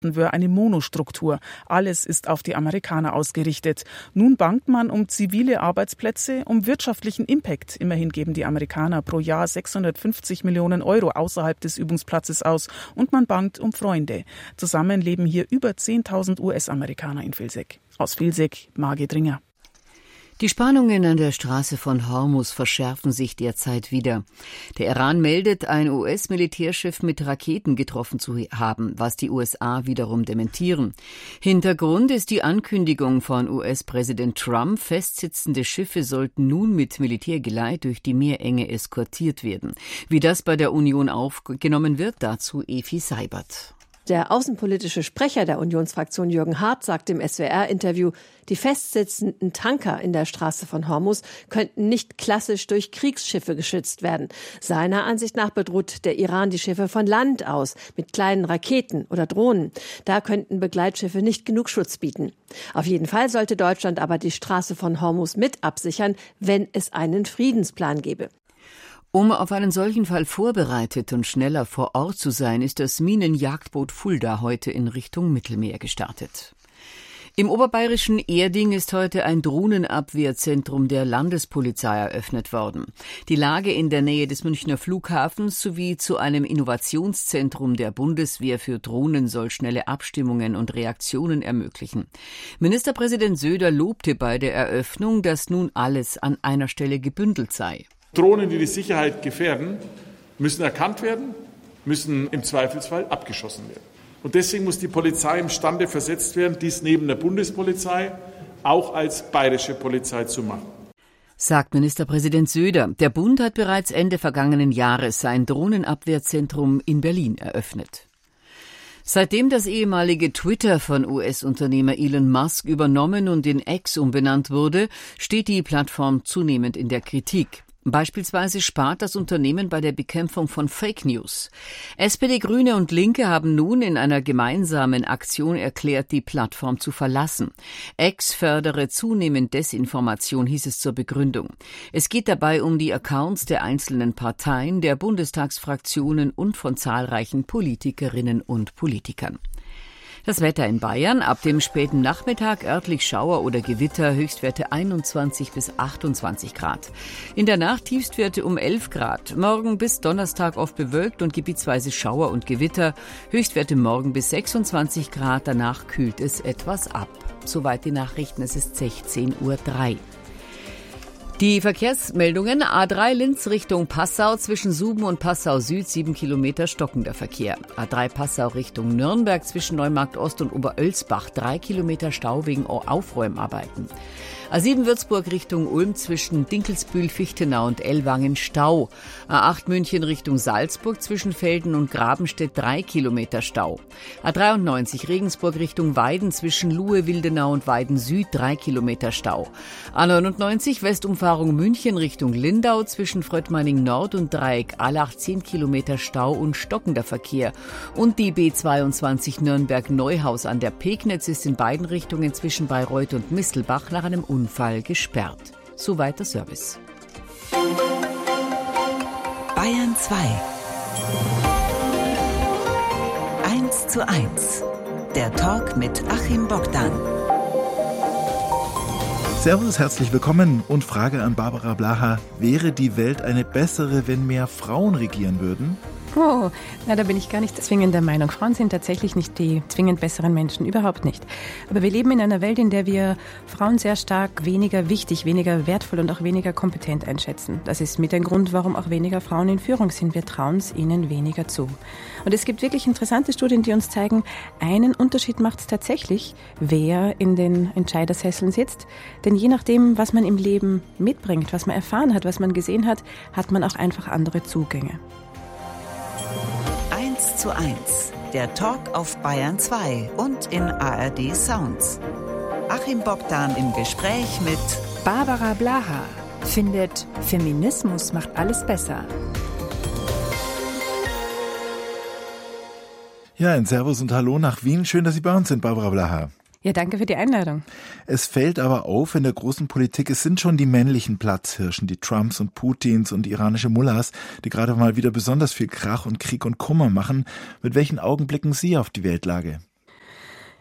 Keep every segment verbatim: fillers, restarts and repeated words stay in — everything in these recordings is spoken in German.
wir eine Monostruktur. Alles ist auf die Amerikaner ausgerichtet. Nun bangt man um zivile Arbeitsplätze, um wirtschaftlichen Impact. Immerhin geben die Amerikaner pro Jahr sechshundertfünfzig Millionen Euro außerhalb des Übungsplatzes aus. Und man bangt um Freunde. Zusammen leben hier über zehntausend U S-Amerikaner in Vilseck. Aus Vilseck, Margit Ringer. Die Spannungen an der Straße von Hormuz verschärfen sich derzeit wieder. Der Iran meldet, ein U S-Militärchef mit Raketen getroffen zu haben, was die U S A wiederum dementieren. Hintergrund ist die Ankündigung von U S-Präsident Trump, festsitzende Schiffe sollten nun mit Militärgeleit durch die Meerenge eskortiert werden. Wie das bei der Union aufgenommen wird, dazu Evi Seibert. Der außenpolitische Sprecher der Unionsfraktion Jürgen Hart sagt im S W R-Interview, die festsitzenden Tanker in der Straße von Hormuz könnten nicht klassisch durch Kriegsschiffe geschützt werden. Seiner Ansicht nach bedroht der Iran die Schiffe von Land aus mit kleinen Raketen oder Drohnen. Da könnten Begleitschiffe nicht genug Schutz bieten. Auf jeden Fall sollte Deutschland aber die Straße von Hormuz mit absichern, wenn es einen Friedensplan gäbe. Um auf einen solchen Fall vorbereitet und schneller vor Ort zu sein, ist das Minenjagdboot Fulda heute in Richtung Mittelmeer gestartet. Im oberbayerischen Erding ist heute ein Drohnenabwehrzentrum der Landespolizei eröffnet worden. Die Lage in der Nähe des Münchner Flughafens sowie zu einem Innovationszentrum der Bundeswehr für Drohnen soll schnelle Abstimmungen und Reaktionen ermöglichen. Ministerpräsident Söder lobte bei der Eröffnung, dass nun alles an einer Stelle gebündelt sei. Drohnen, die die Sicherheit gefährden, müssen erkannt werden, müssen im Zweifelsfall abgeschossen werden. Und deswegen muss die Polizei imstande versetzt werden, dies neben der Bundespolizei auch als bayerische Polizei zu machen. Sagt Ministerpräsident Söder. Der Bund hat bereits Ende vergangenen Jahres sein Drohnenabwehrzentrum in Berlin eröffnet. Seitdem das ehemalige Twitter von U S-Unternehmer Elon Musk übernommen und in X umbenannt wurde, steht die Plattform zunehmend in der Kritik. Beispielsweise spart das Unternehmen bei der Bekämpfung von Fake News. S P D, Grüne und Linke haben nun in einer gemeinsamen Aktion erklärt, die Plattform zu verlassen. X fördere zunehmend Desinformation, hieß es zur Begründung. Es geht dabei um die Accounts der einzelnen Parteien, der Bundestagsfraktionen und von zahlreichen Politikerinnen und Politikern. Das Wetter in Bayern, ab dem späten Nachmittag örtlich Schauer oder Gewitter, Höchstwerte einundzwanzig bis achtundzwanzig Grad. In der Nacht Tiefstwerte um elf Grad. Morgen bis Donnerstag oft bewölkt und gebietsweise Schauer und Gewitter, Höchstwerte morgen bis sechsundzwanzig Grad, danach kühlt es etwas ab. Soweit die Nachrichten, es ist sechzehn Uhr drei. Die Verkehrsmeldungen: A drei Linz Richtung Passau, zwischen Suben und Passau Süd sieben Kilometer stockender Verkehr. A drei Passau Richtung Nürnberg, zwischen Neumarkt Ost und Oberölsbach drei Kilometer Stau wegen Aufräumarbeiten. A sieben Würzburg Richtung Ulm, zwischen Dinkelsbühl, Fichtenau und Ellwangen Stau. A acht München Richtung Salzburg, zwischen Velden und Grabenstedt drei Kilometer Stau. A dreiundneunzig Regensburg Richtung Weiden, zwischen Luhe, Wildenau und Weiden Süd drei Kilometer Stau. A neunundneunzig Westumfahrung München Richtung Lindau, zwischen Fröttmanning Nord und Dreieck Allach zehn Kilometer Stau und stockender Verkehr. Und die B zweiundzwanzig Nürnberg-Neuhaus an der Pegnitz ist in beiden Richtungen zwischen Bayreuth und Mistelbach nach einem Unfall gesperrt. Soweit der Service. Bayern zwei. eins zu eins. Der Talk mit Achim Bogdan. Servus, herzlich willkommen und Frage an Barbara Blaha. Wäre die Welt eine bessere, wenn mehr Frauen regieren würden? Oh, na, da bin ich gar nicht zwingend der Meinung. Frauen sind tatsächlich nicht die zwingend besseren Menschen, überhaupt nicht. Aber wir leben in einer Welt, in der wir Frauen sehr stark weniger wichtig, weniger wertvoll und auch weniger kompetent einschätzen. Das ist mit ein Grund, warum auch weniger Frauen in Führung sind. Wir trauen es ihnen weniger zu. Und es gibt wirklich interessante Studien, die uns zeigen, einen Unterschied macht es tatsächlich, wer in den Entscheidersesseln sitzt. Denn je nachdem, was man im Leben mitbringt, was man erfahren hat, was man gesehen hat, hat man auch einfach andere Zugänge. eins zu eins, der Talk auf Bayern zwei und in A R D Sounds. Achim Bogdan im Gespräch mit Barbara Blaha findet, Feminismus macht alles besser. Ja, ein Servus und Hallo nach Wien. Schön, dass Sie bei uns sind, Barbara Blaha. Ja, danke für die Einladung. Es fällt aber auf in der großen Politik, es sind schon die männlichen Platzhirschen, die Trumps und Putins und iranische Mullahs, die gerade mal wieder besonders viel Krach und Krieg und Kummer machen. Mit welchen Augen blicken Sie auf die Weltlage?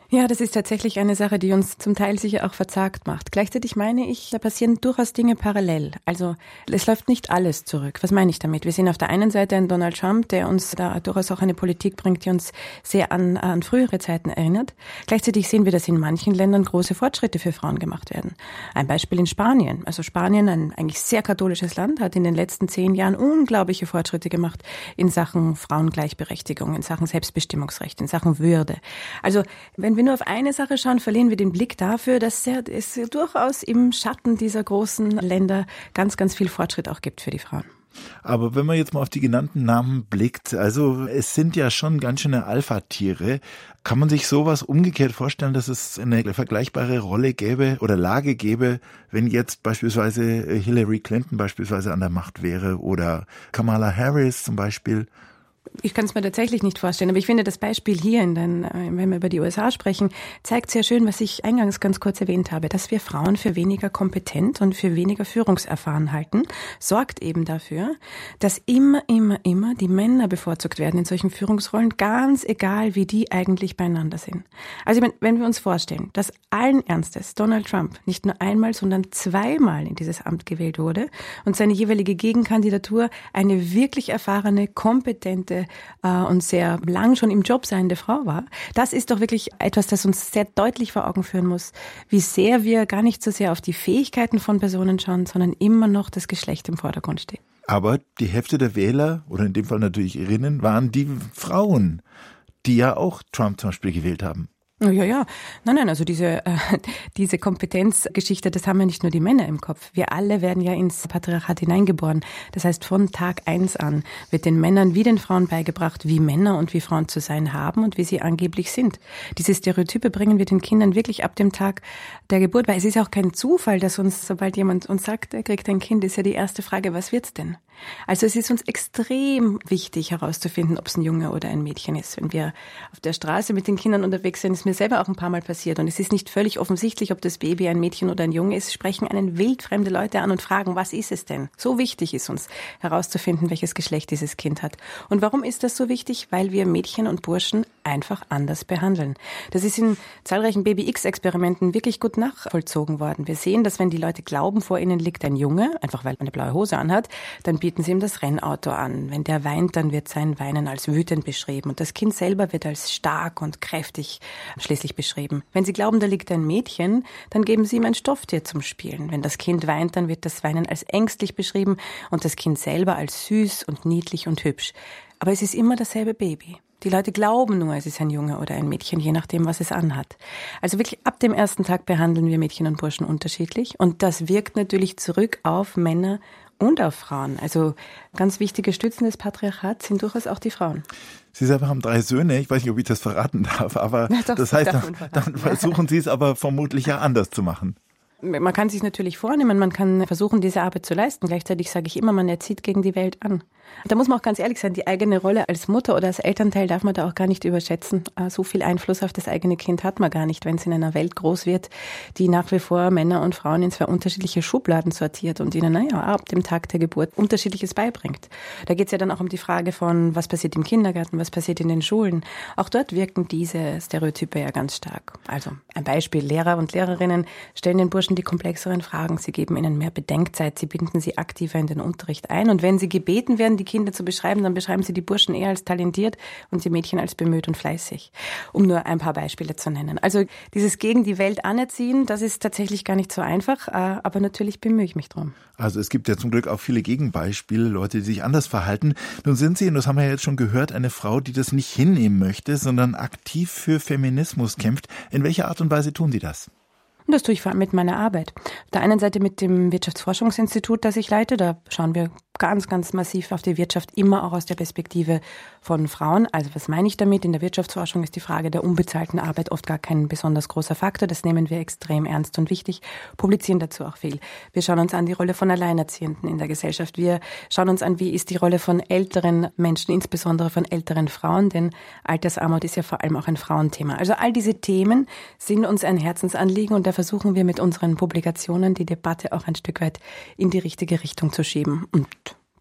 Ja, das ist tatsächlich eine Sache, die uns zum Teil sicher auch verzagt macht. Gleichzeitig meine ich, da passieren durchaus Dinge parallel. Also es läuft nicht alles zurück. Was meine ich damit? Wir sehen auf der einen Seite einen Donald Trump, der uns da durchaus auch eine Politik bringt, die uns sehr an, an frühere Zeiten erinnert. Gleichzeitig sehen wir, dass in manchen Ländern große Fortschritte für Frauen gemacht werden. Ein Beispiel in Spanien. Also Spanien, ein eigentlich sehr katholisches Land, hat in den letzten zehn Jahren unglaubliche Fortschritte gemacht in Sachen Frauengleichberechtigung, in Sachen Selbstbestimmungsrecht, in Sachen Würde. Also wenn wir nur auf eine Sache schauen, verlieren wir den Blick dafür, dass es durchaus im Schatten dieser großen Länder ganz, ganz viel Fortschritt auch gibt für die Frauen. Aber wenn man jetzt mal auf die genannten Namen blickt, also es sind ja schon ganz schöne Alpha-Tiere. Kann man sich sowas umgekehrt vorstellen, dass es eine vergleichbare Rolle gäbe oder Lage gäbe, wenn jetzt beispielsweise Hillary Clinton beispielsweise an der Macht wäre oder Kamala Harris zum Beispiel? Ich kann es mir tatsächlich nicht vorstellen, aber ich finde, das Beispiel hier, in den, wenn wir über die U S A sprechen, zeigt sehr schön, was ich eingangs ganz kurz erwähnt habe, dass wir Frauen für weniger kompetent und für weniger führungserfahren halten, sorgt eben dafür, dass immer, immer, immer die Männer bevorzugt werden in solchen Führungsrollen, ganz egal, wie die eigentlich beieinander sind. Also wenn wir uns vorstellen, dass allen Ernstes Donald Trump nicht nur einmal, sondern zweimal in dieses Amt gewählt wurde und seine jeweilige Gegenkandidatur eine wirklich erfahrene, kompetente und sehr lang schon im Job seiende Frau war. Das ist doch wirklich etwas, das uns sehr deutlich vor Augen führen muss, wie sehr wir gar nicht so sehr auf die Fähigkeiten von Personen schauen, sondern immer noch das Geschlecht im Vordergrund steht. Aber die Hälfte der Wähler, oder in dem Fall natürlich Irinnen, waren die Frauen, die ja auch Trump zum Beispiel gewählt haben. Ja, ja. Nein, nein, also diese, äh, diese Kompetenzgeschichte, das haben ja nicht nur die Männer im Kopf. Wir alle werden ja ins Patriarchat hineingeboren. Das heißt, von Tag eins an wird den Männern wie den Frauen beigebracht, wie Männer und wie Frauen zu sein haben und wie sie angeblich sind. Diese Stereotype bringen wir den Kindern wirklich ab dem Tag der Geburt bei. Es ist ja auch kein Zufall, dass uns, sobald jemand uns sagt, er kriegt ein Kind, ist ja die erste Frage, was wird's denn? Also es ist uns extrem wichtig herauszufinden, ob es ein Junge oder ein Mädchen ist. Wenn wir auf der Straße mit den Kindern unterwegs sind, ist mir selber auch ein paar Mal passiert und es ist nicht völlig offensichtlich, ob das Baby ein Mädchen oder ein Junge ist, sprechen einen wildfremde Leute an und fragen, was ist es denn? So wichtig ist uns herauszufinden, welches Geschlecht dieses Kind hat. Und warum ist das so wichtig? Weil wir Mädchen und Burschen einfach anders behandeln. Das ist in zahlreichen Baby-X-Experimenten wirklich gut nachvollzogen worden. Wir sehen, dass wenn die Leute glauben, vor ihnen liegt ein Junge, einfach weil er eine blaue Hose anhat, dann bieten sie ihm das Rennauto an. Wenn der weint, dann wird sein Weinen als wütend beschrieben und das Kind selber wird als stark und kräftig schließlich beschrieben. Wenn sie glauben, da liegt ein Mädchen, dann geben sie ihm ein Stofftier zum Spielen. Wenn das Kind weint, dann wird das Weinen als ängstlich beschrieben und das Kind selber als süß und niedlich und hübsch. Aber es ist immer dasselbe Baby. Die Leute glauben nur, es ist ein Junge oder ein Mädchen, je nachdem, was es anhat. Also wirklich ab dem ersten Tag behandeln wir Mädchen und Burschen unterschiedlich. Und das wirkt natürlich zurück auf Männer und auf Frauen. Also ganz wichtige Stützen des Patriarchats sind durchaus auch die Frauen. Sie selber haben drei Söhne, ich weiß nicht, ob ich das verraten darf, aber ja, doch, das heißt, dann, dann versuchen Sie es aber vermutlich ja anders zu machen. Man kann sich natürlich vornehmen, man kann versuchen, diese Arbeit zu leisten. Gleichzeitig sage ich immer, man erzieht gegen die Welt an. Da muss man auch ganz ehrlich sein, die eigene Rolle als Mutter oder als Elternteil darf man da auch gar nicht überschätzen. So viel Einfluss auf das eigene Kind hat man gar nicht, wenn es in einer Welt groß wird, die nach wie vor Männer und Frauen in zwei unterschiedliche Schubladen sortiert und ihnen, naja, ab dem Tag der Geburt Unterschiedliches beibringt. Da geht es ja dann auch um die Frage von, was passiert im Kindergarten, was passiert in den Schulen. Auch dort wirken diese Stereotype ja ganz stark. Also ein Beispiel, Lehrer und Lehrerinnen stellen den Burschen die komplexeren Fragen, sie geben ihnen mehr Bedenkzeit, sie binden sie aktiver in den Unterricht ein und wenn sie gebeten werden, die Kinder zu beschreiben, dann beschreiben sie die Burschen eher als talentiert und die Mädchen als bemüht und fleißig, um nur ein paar Beispiele zu nennen. Also dieses gegen die Welt anerziehen, das ist tatsächlich gar nicht so einfach, aber natürlich bemühe ich mich drum. Also es gibt ja zum Glück auch viele Gegenbeispiele, Leute, die sich anders verhalten. Nun sind Sie, und das haben wir ja jetzt schon gehört, eine Frau, die das nicht hinnehmen möchte, sondern aktiv für Feminismus kämpft. In welcher Art und Weise tun Sie das? Und das tue ich vor allem mit meiner Arbeit. Auf der einen Seite mit dem Wirtschaftsforschungsinstitut, das ich leite, da schauen wir ganz, ganz massiv auf die Wirtschaft, immer auch aus der Perspektive von Frauen. Also was meine ich damit? In der Wirtschaftsforschung ist die Frage der unbezahlten Arbeit oft gar kein besonders großer Faktor. Das nehmen wir extrem ernst und wichtig, publizieren dazu auch viel. Wir schauen uns an die Rolle von Alleinerziehenden in der Gesellschaft. Wir schauen uns an, wie ist die Rolle von älteren Menschen, insbesondere von älteren Frauen, denn Altersarmut ist ja vor allem auch ein Frauenthema. Also all diese Themen sind uns ein Herzensanliegen und da versuchen wir mit unseren Publikationen die Debatte auch ein Stück weit in die richtige Richtung zu schieben. Und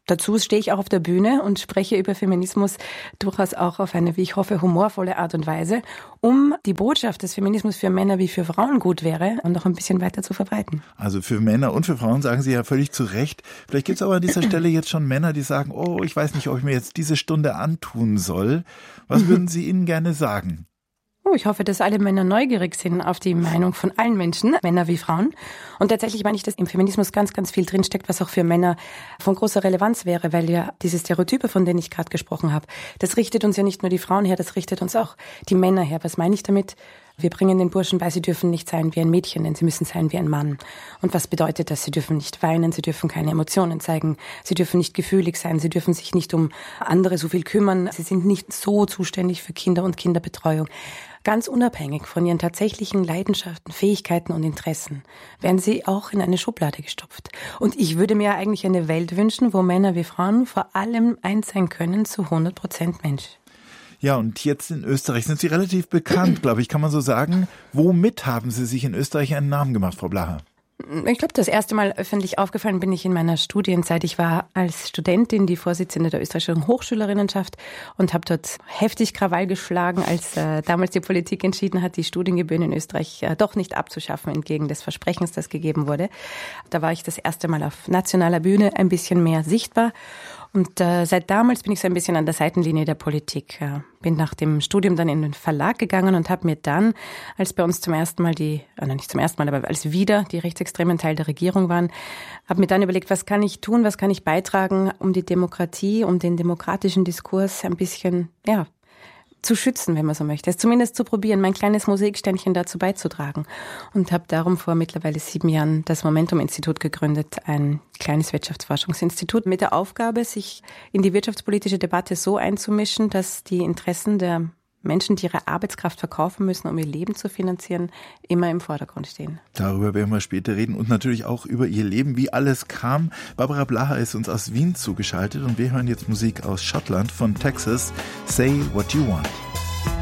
Dazu stehe ich auch auf der Bühne und spreche über Feminismus durchaus auch auf eine, wie ich hoffe, humorvolle Art und Weise, um die Botschaft des Feminismus für Männer wie für Frauen gut wäre und noch ein bisschen weiter zu verbreiten. Also für Männer und für Frauen sagen Sie ja völlig zu Recht. Vielleicht gibt es aber an dieser Stelle jetzt schon Männer, die sagen, oh, ich weiß nicht, ob ich mir jetzt diese Stunde antun soll. Was würden Sie ihnen gerne sagen? Oh, ich hoffe, dass alle Männer neugierig sind auf die Meinung von allen Menschen, Männer wie Frauen. Und tatsächlich meine ich, dass im Feminismus ganz, ganz viel drinsteckt, was auch für Männer von großer Relevanz wäre, weil ja diese Stereotype, von denen ich gerade gesprochen habe, das richtet uns ja nicht nur die Frauen her, das richtet uns auch die Männer her. Was meine ich damit? Wir bringen den Burschen bei, sie dürfen nicht sein wie ein Mädchen, denn sie müssen sein wie ein Mann. Und was bedeutet das? Sie dürfen nicht weinen, sie dürfen keine Emotionen zeigen, sie dürfen nicht gefühlig sein, sie dürfen sich nicht um andere so viel kümmern, sie sind nicht so zuständig für Kinder und Kinderbetreuung. Ganz unabhängig von ihren tatsächlichen Leidenschaften, Fähigkeiten und Interessen werden sie auch in eine Schublade gestopft. Und ich würde mir eigentlich eine Welt wünschen, wo Männer wie Frauen vor allem eins sein können, zu hundert Prozent Mensch. Ja, und jetzt in Österreich sind Sie relativ bekannt, glaube ich, kann man so sagen. Womit haben Sie sich in Österreich einen Namen gemacht, Frau Blaha? Ich glaube, das erste Mal öffentlich aufgefallen bin ich in meiner Studienzeit. Ich war als Studentin die Vorsitzende der österreichischen Hochschülerinnenschaft und habe dort heftig Krawall geschlagen, als äh, damals die Politik entschieden hat, die Studiengebühren in Österreich äh, doch nicht abzuschaffen, entgegen des Versprechens, das gegeben wurde. Da war ich das erste Mal auf nationaler Bühne ein bisschen mehr sichtbar. Und äh, seit damals bin ich so ein bisschen an der Seitenlinie der Politik. Äh, bin nach dem Studium dann in den Verlag gegangen und habe mir dann, als bei uns zum ersten Mal die, äh, nicht zum ersten Mal, aber als wieder die Rechtsextremen Teil der Regierung waren, habe mir dann überlegt, was kann ich tun, was kann ich beitragen, um die Demokratie, um den demokratischen Diskurs ein bisschen, ja, zu schützen, wenn man so möchte. Es zumindest zu probieren, mein kleines Mosaiksteinchen dazu beizutragen. Und habe darum vor mittlerweile sieben Jahren das Momentum-Institut gegründet, ein kleines Wirtschaftsforschungsinstitut mit der Aufgabe, sich in die wirtschaftspolitische Debatte so einzumischen, dass die Interessen der Menschen, die ihre Arbeitskraft verkaufen müssen, um ihr Leben zu finanzieren, immer im Vordergrund stehen. Darüber werden wir später reden und natürlich auch über ihr Leben, wie alles kam. Barbara Blaha ist uns aus Wien zugeschaltet und wir hören jetzt Musik aus Schottland von Texas, Say What You Want.